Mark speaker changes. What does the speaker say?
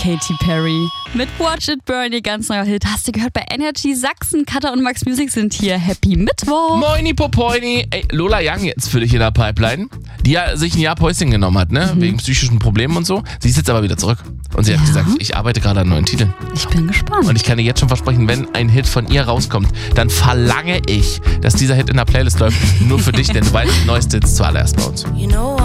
Speaker 1: Katy Perry mit Watch It Burn, ihr ganz neuer Hit. Hast du gehört bei Energy Sachsen? Katha und Max Music sind hier. Happy Mittwoch.
Speaker 2: Moini Popoini. Ey, Lola Young jetzt für dich in der Pipeline, die ja sich ein Jahr Päuschen genommen hat, ne? Wegen psychischen Problemen und so. Sie ist jetzt aber wieder zurück. Und sie hat gesagt, ich arbeite gerade an neuen Titeln.
Speaker 1: Ich bin gespannt.
Speaker 2: Und ich kann dir jetzt schon versprechen, wenn ein Hit von ihr rauskommt, dann verlange ich, dass dieser Hit in der Playlist läuft. Nur für dich, denn du weißt, neueste Hits zuallererst bei uns.